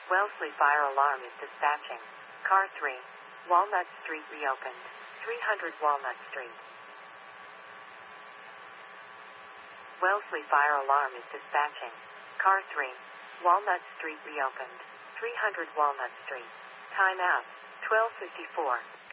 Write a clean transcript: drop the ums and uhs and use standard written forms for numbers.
Wellesley fire alarm is dispatching. Car 3. Walnut Street reopened. 300 Walnut Street. Wellesley fire alarm is dispatching. Car 3. Walnut Street reopened. 300 Walnut Street. Time out. 12:54.